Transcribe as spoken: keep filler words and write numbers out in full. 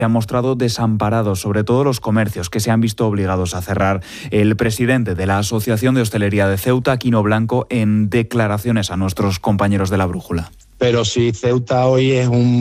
se han mostrado desamparados, sobre todo los comercios que se han visto obligados a cerrar. El presidente de la Asociación de Hostelería de Ceuta, Quino Blanco, en declaraciones a nuestros compañeros de La Brújula. Pero si Ceuta hoy es un